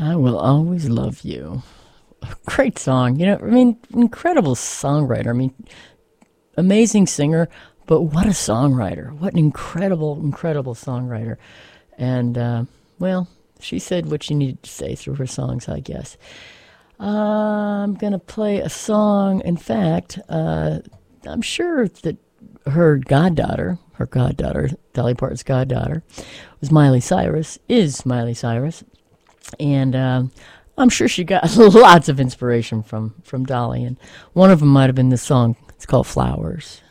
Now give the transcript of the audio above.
I will always love you. Great song. Incredible songwriter. Amazing singer, but what a songwriter. What an incredible songwriter. And, well, she said what she needed to say through her songs, I guess. I'm going to play a song. In fact, I'm sure that her goddaughter, Dolly Parton's goddaughter, is Miley Cyrus. And I'm sure she got lots of inspiration from Dolly. And one of them might have been this song. It's called Flowers.